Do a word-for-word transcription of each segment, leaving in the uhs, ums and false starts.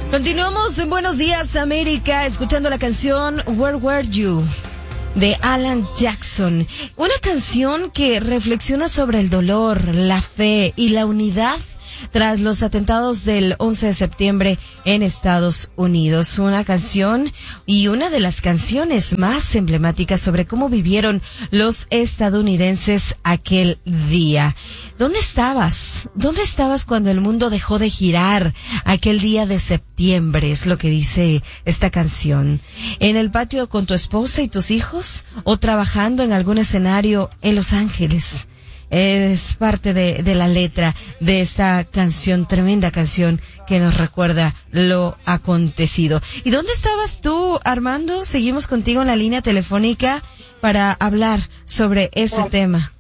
Continuamos en Buenos Días América, escuchando la canción Where Were You de Alan Jackson. Una canción que reflexiona sobre el dolor, la fe y la unidad tras los atentados del once de septiembre en Estados Unidos. Una canción y una de las canciones más emblemáticas sobre cómo vivieron los estadounidenses aquel día. ¿Dónde estabas? ¿Dónde estabas cuando el mundo dejó de girar aquel día de septiembre? Es lo que dice esta canción. ¿En el patio con tu esposa y tus hijos? ¿O trabajando en algún escenario en Los Ángeles? Es parte de, de la letra de esta canción, tremenda canción que nos recuerda lo acontecido. ¿Y dónde estabas tú, Armando? Seguimos contigo en la línea telefónica para hablar sobre ese tema.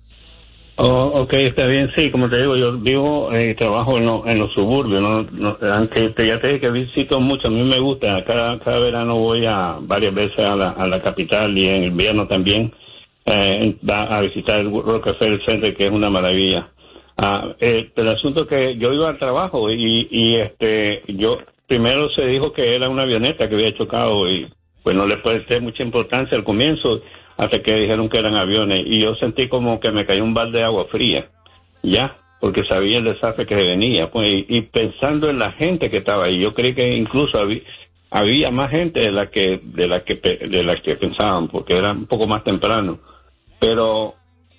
Oh, ok, está bien. Sí, como te digo, yo vivo y eh, trabajo en, lo, en los suburbios, ¿no? No, aunque te, ya te dije que visito mucho, a mí me gusta. Cada, cada verano voy a varias veces a la, a la capital y en invierno también. Eh, a visitar el Rockefeller Center, que es una maravilla. Ah, eh, el asunto es que yo iba al trabajo y, y este yo primero se dijo que era una avioneta que había chocado y pues no le presté mucha importancia al comienzo hasta que dijeron que eran aviones y yo sentí como que me cayó un balde de agua fría, ya, porque sabía el desastre que venía, pues, y, y pensando en la gente que estaba ahí, yo creí que incluso había había más gente de la que de la que de la que pensaban, porque era un poco más temprano. Pero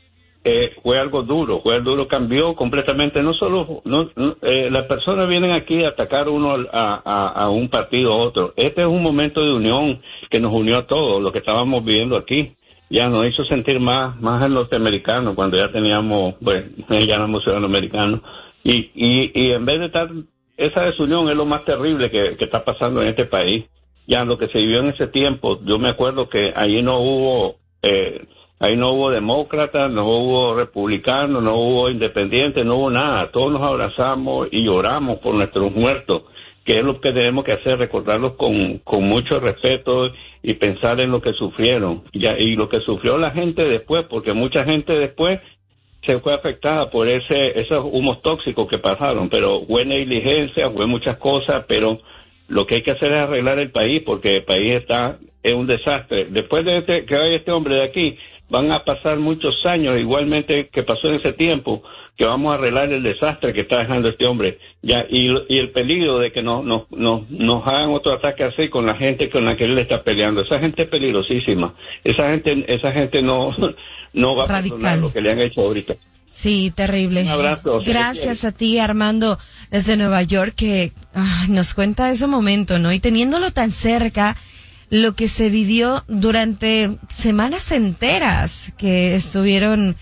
eh, fue algo duro, fue algo duro, cambió completamente. No solo, no, no eh, las personas vienen aquí a atacar uno a, a, a un partido u otro. Este es un momento de unión que nos unió a todos, lo que estábamos viviendo aquí. Ya nos hizo sentir más, más en norteamericanos cuando ya teníamos, pues, ya éramos ciudadanos americanos. Y, y, y en vez de estar, esa desunión es lo más terrible que, que está pasando en este país. Ya lo que se vivió en ese tiempo, yo me acuerdo que allí no hubo, eh, Ahí no hubo demócratas, no hubo republicanos, no hubo independientes, no hubo nada. Todos nos abrazamos y lloramos por nuestros muertos, que es lo que tenemos que hacer, recordarlos con, con mucho respeto y pensar en lo que sufrieron. Ya, y lo que sufrió la gente después, porque mucha gente después se fue afectada por ese esos humos tóxicos que pasaron. Pero fue negligencia, fue muchas cosas, pero lo que hay que hacer es arreglar el país, porque el país está en un desastre. Después de este, que vaya este hombre de aquí, van a pasar muchos años, igualmente que pasó en ese tiempo, que vamos a arreglar el desastre que está dejando este hombre. Ya, y, y el peligro de que nos, nos, nos, nos hagan otro ataque así con la gente con la que él está peleando. Esa gente es peligrosísima. Esa gente, esa gente no, no va a perdonar lo que le han hecho ahorita. Sí, terrible. Un abrazo. Gracias a ti, Armando, desde Nueva York, que ah, nos cuenta ese momento, ¿no? Y teniéndolo tan cerca, lo que se vivió durante semanas enteras que estuvieron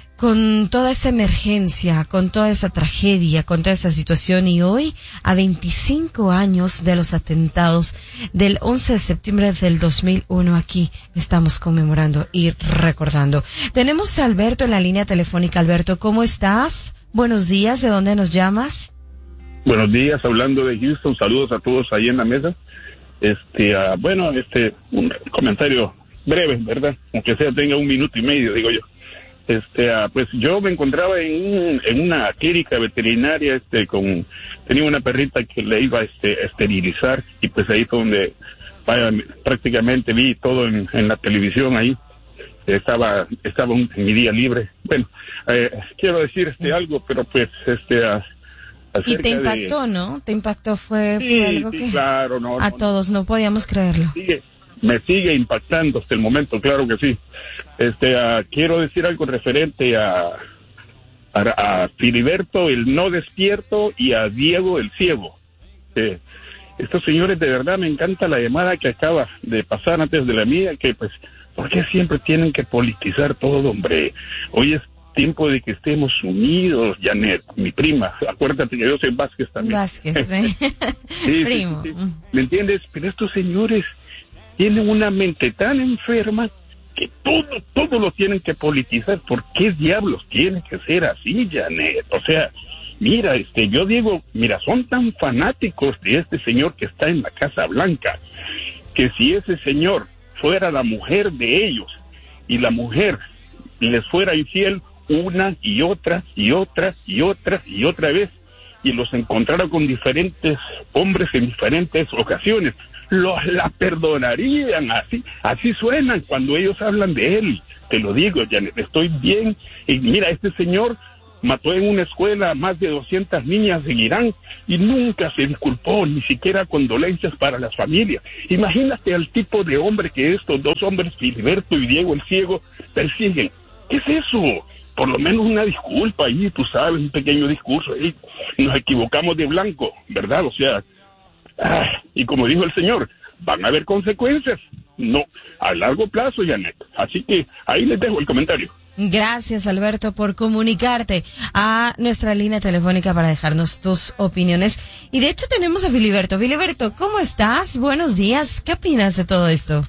con toda esa emergencia, con toda esa tragedia, con toda esa situación, y hoy, a veinticinco años de los atentados del once de septiembre del dos mil uno, aquí estamos conmemorando y recordando. Tenemos a Alberto en la línea telefónica. Alberto, ¿cómo estás? Buenos días, ¿de dónde nos llamas? Buenos días, hablando de Houston, saludos a todos ahí en la mesa. Este, uh, bueno, este, un comentario breve, ¿verdad? Aunque sea tenga un minuto y medio, digo yo. Este, uh, pues yo me encontraba en, en una clínica veterinaria, este, con, tenía una perrita que le iba este, a esterilizar, y pues ahí fue donde, vaya, prácticamente vi todo en, en la televisión ahí. Estaba, estaba un, en mi día libre. Bueno, eh, quiero decir este algo, pero pues, este, uh, y te impactó, de... ¿no? Te impactó, fue, sí, fue algo sí, que claro, no, a no, todos no podíamos creerlo. Me sigue, me sigue impactando hasta el momento, claro que sí. Este, uh, quiero decir algo referente a, a, a Filiberto, el no despierto, y a Diego, el ciego. Eh, estos señores, de verdad, me encanta la llamada que acaba de pasar antes de la mía, que pues, ¿por qué siempre tienen que politizar todo, hombre? Hoy es tiempo de que estemos unidos, Janet, mi prima. Acuérdate que yo soy Vázquez también. Vázquez, sí. sí, Primo. Sí, sí. ¿Me entiendes? Pero estos señores tienen una mente tan enferma que todo, todo lo tienen que politizar. ¿Por qué diablos tiene que ser así, Janet? O sea, mira, este, yo digo, mira, son tan fanáticos de este señor que está en la Casa Blanca, que si ese señor fuera la mujer de ellos y la mujer les fuera infiel una y otra y otra y otra y otra vez, y los encontrara con diferentes hombres en diferentes ocasiones. Los la perdonarían, así, así suenan cuando ellos hablan de él. Te lo digo, Janet, estoy bien. Y mira, este señor mató en una escuela a más de doscientas niñas en Irán y nunca se disculpó, ni siquiera condolencias para las familias. Imagínate al tipo de hombre que estos dos hombres, Filiberto y Diego el Ciego, persiguen. ¿Qué es eso? Por lo menos una disculpa ahí, tú sabes, un pequeño discurso ahí. Nos equivocamos de blanco, ¿verdad? O sea, ah, y como dijo el señor, van a haber consecuencias. No, a largo plazo, Janet. Así que ahí les dejo el comentario. Gracias, Alberto, por comunicarte a nuestra línea telefónica para dejarnos tus opiniones. Y de hecho tenemos a Filiberto. Filiberto, ¿cómo estás? Buenos días. ¿Qué opinas de todo esto?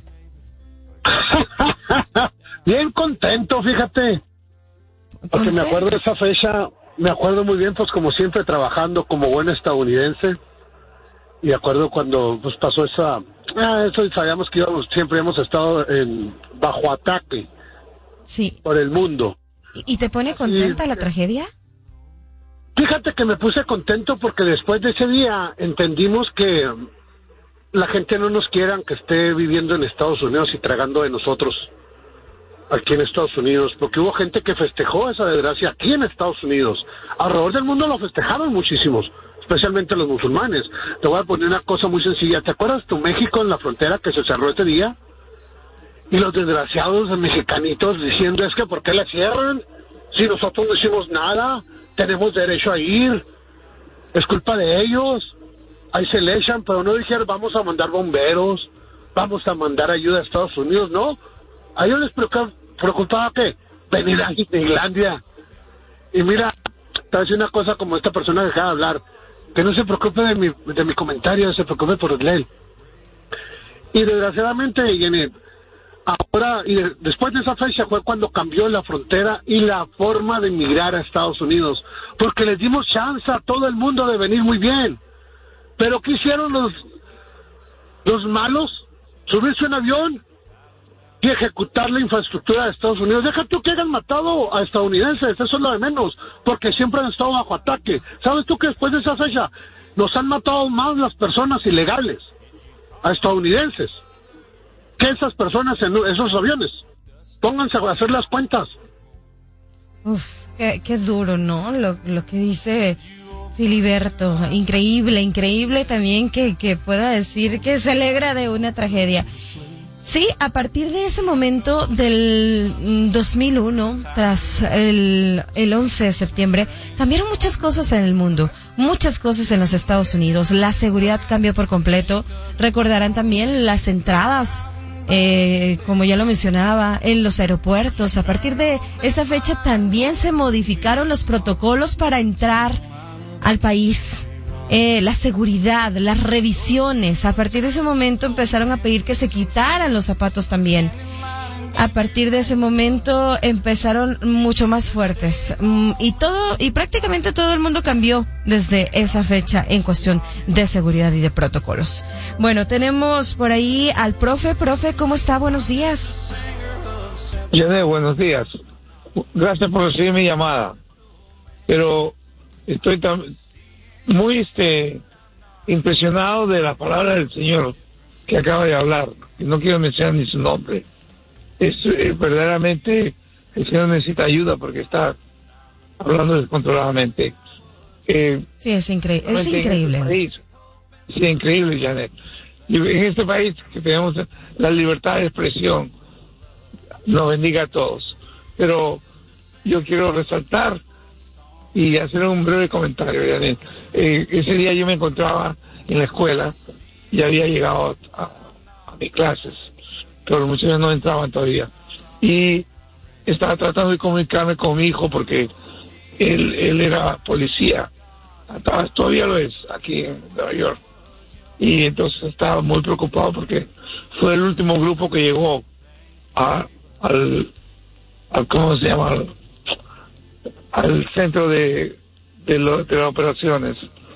Bien contento, fíjate. Porque me acuerdo de esa fecha, me acuerdo muy bien, pues como siempre trabajando como buen estadounidense. Y acuerdo cuando pues pasó esa... Ah, eso sabíamos que íbamos, siempre hemos estado en bajo ataque. Sí. Por el mundo. ¿Y te pone contenta y, la tragedia? Fíjate que me puse contento porque después de ese día entendimos que la gente no nos quiere que esté viviendo en Estados Unidos y tragando de nosotros aquí en Estados Unidos, porque hubo gente que festejó esa desgracia aquí en Estados Unidos. Alrededor del mundo lo festejaron muchísimos, especialmente los musulmanes. Te voy a poner una cosa muy sencilla. ¿Te acuerdas tu México en la frontera que se cerró ese día? Y los desgraciados mexicanitos diciendo, es que ¿por qué la cierran? Si nosotros no hicimos nada, tenemos derecho a ir, es culpa de ellos. Ahí se le echan, pero no dijeron, vamos a mandar bomberos, vamos a mandar ayuda a Estados Unidos, ¿no? A ellos les preocupaba, preocupaba que venir a Islandia. Y mira, te voy a decir una cosa como esta persona que acaba de hablar, que no se preocupe de mi, de mi comentario, se preocupe por él. Y desgraciadamente, Janet, ahora, y de, después de esa fecha fue cuando cambió la frontera y la forma de emigrar a Estados Unidos, porque les dimos chance a todo el mundo de venir muy bien. Pero ¿qué hicieron los, los malos? Subirse un avión y ejecutar la infraestructura de Estados Unidos. Deja tú que hayan matado a estadounidenses, eso es lo de menos, porque siempre han estado bajo ataque. ¿Sabes tú que después de esa fecha nos han matado más las personas ilegales a estadounidenses que esas personas en esos aviones? Pónganse a hacer las cuentas. Uf, qué, qué duro, ¿no? Lo, lo que dice Filiberto. Increíble, increíble también que, que pueda decir que se alegra de una tragedia. Sí, a partir de ese momento del dos mil uno, tras el, el once de septiembre, cambiaron muchas cosas en el mundo, muchas cosas en los Estados Unidos. La seguridad cambió por completo. Recordarán también las entradas, eh, como ya lo mencionaba, en los aeropuertos. A partir de esa fecha también se modificaron los protocolos para entrar al país. Eh, la seguridad, las revisiones. A partir de ese momento empezaron a pedir que se quitaran los zapatos también. A partir de ese momento empezaron mucho más fuertes. Mm, y todo, y prácticamente todo el mundo cambió desde esa fecha en cuestión de seguridad y de protocolos. Bueno, tenemos por ahí al profe. Profe, ¿cómo está? Buenos días. Janet, buenos días. Gracias por recibir mi llamada. Pero estoy tan muy este impresionado de la palabra del señor que acaba de hablar, y no quiero mencionar ni su nombre. Es eh, verdaderamente el señor necesita ayuda porque está hablando descontroladamente. Eh, sí, es, incre- es increíble. En este país, sí, increíble, Janet. Y en este país que tenemos la libertad de expresión, nos bendiga a todos. Pero yo quiero resaltar y hacer un breve comentario, Janet. Eh, ese día yo me encontraba en la escuela y había llegado a, a, a mis clases, pero los muchachos no entraban todavía. Y estaba tratando de comunicarme con mi hijo porque él, él era policía, todavía lo es aquí en Nueva York. Y entonces estaba muy preocupado porque fue el último grupo que llegó a, al, al, ¿cómo se llama?, al, al centro de de, lo, de las operaciones.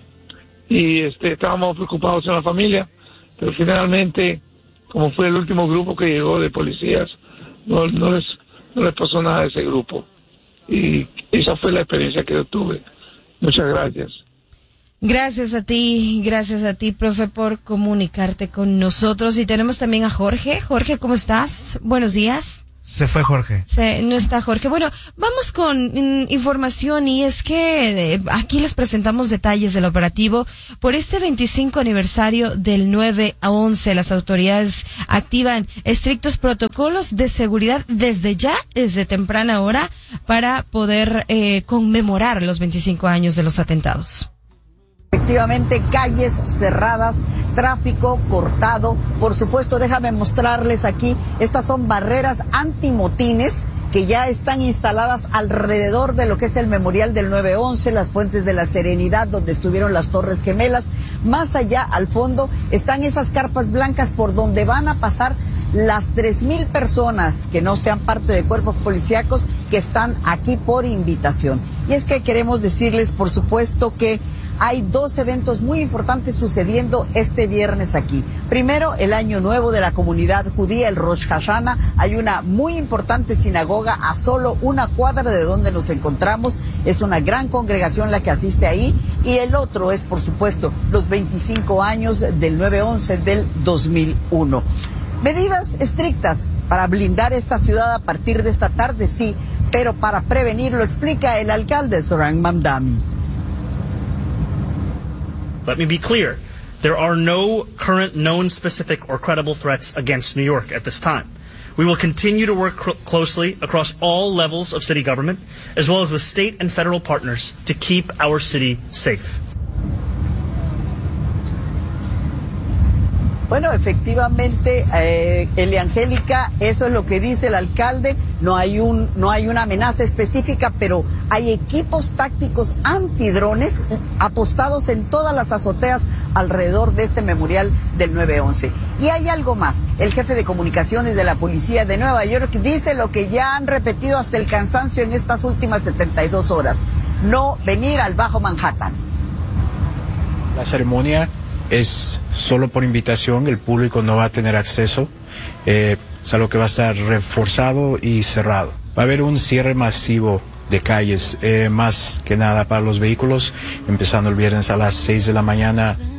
Y este estábamos preocupados en la familia, pero finalmente, como fue el último grupo que llegó de policías, no, no les no les pasó nada a ese grupo. Y esa fue la experiencia que yo tuve. Muchas gracias. Gracias a ti, gracias a ti, profe, por comunicarte con nosotros. Y tenemos también a Jorge. Jorge, ¿cómo estás? Buenos días. Se fue Jorge. Se, no está Jorge. Bueno, vamos con mm, información, y es que eh, aquí les presentamos detalles del operativo por este veinticinco aniversario del nueve once. Las autoridades activan estrictos protocolos de seguridad desde ya, desde temprana hora, para poder eh, conmemorar los veinticinco años de los atentados. Efectivamente, calles cerradas, tráfico cortado. Por supuesto, déjame mostrarles aquí, estas son barreras antimotines que ya están instaladas alrededor de lo que es el memorial del nueve once, las Fuentes de la Serenidad, donde estuvieron las Torres Gemelas. Más allá, al fondo, están esas carpas blancas por donde van a pasar las tres mil personas que no sean parte de cuerpos policíacos, que están aquí por invitación. Y es que queremos decirles, por supuesto, que hay dos eventos muy importantes sucediendo este viernes aquí. Primero, el Año Nuevo de la comunidad judía, el Rosh Hashanah. Hay una muy importante sinagoga a solo una cuadra de donde nos encontramos. Es una gran congregación la que asiste ahí. Y el otro es, por supuesto, los veinticinco años del nueve once del dos mil uno. Medidas estrictas para blindar esta ciudad a partir de esta tarde, sí, pero para prevenir, lo explica el alcalde Zoran Mamdani. Let me be clear. There are no current known specific or credible threats against New York at this time. We will continue to work cl- closely across all levels of city government, as well as with state and federal partners, to keep our city safe. Bueno, efectivamente, eh, Eliangélica, eso es lo que dice el alcalde. No hay un, no hay una amenaza específica, pero hay equipos tácticos antidrones apostados en todas las azoteas alrededor de este memorial del nueve once. Y hay algo más. El jefe de comunicaciones de la policía de Nueva York dice lo que ya han repetido hasta el cansancio en estas últimas setenta y dos horas. No venir al Bajo Manhattan. La ceremonia es solo por invitación, el público no va a tener acceso, eh, es algo que va a estar reforzado y cerrado. Va a haber un cierre masivo de calles, eh, más que nada para los vehículos, empezando el viernes a las seis de la mañana.